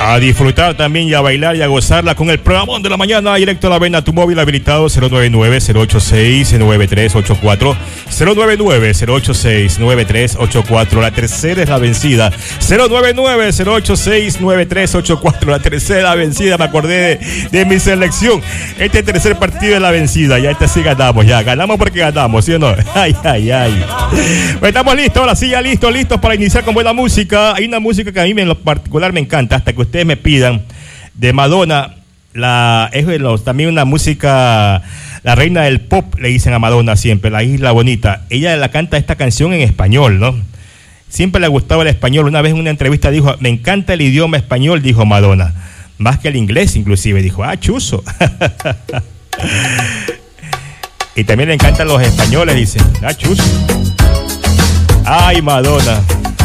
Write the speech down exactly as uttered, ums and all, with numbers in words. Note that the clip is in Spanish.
A disfrutar también y a bailar y a gozarla con el programón de la mañana, directo a la vena, tu móvil habilitado cero nueve nueve, cero ocho seis, nueve tres ocho cuatro, cero nueve nueve, cero ocho seis, nueve tres ocho cuatro, la tercera es la vencida, cero nueve nueve, cero ocho seis, nueve tres ocho cuatro, la tercera vencida, me acordé de, de mi selección, este tercer partido es la vencida, ya este sí ganamos, ya ganamos porque ganamos, ¿sí o no? Ay, ay, ay. Pues estamos listos, ahora sí, ya listos, listos para iniciar con buena música. Hay una música que a mí en lo particular me encanta, hasta que ustedes me pidan, de Madonna, la, es también una música, la reina del pop, le dicen a Madonna siempre, la Isla Bonita. Ella la canta esta canción en español, ¿no? Siempre le gustaba el español. Una vez en una entrevista dijo, me encanta el idioma español, dijo Madonna, más que el inglés inclusive, dijo, ah, chuzo. Y también le encantan los españoles, dice, ah, chuzo. Ay, Madonna.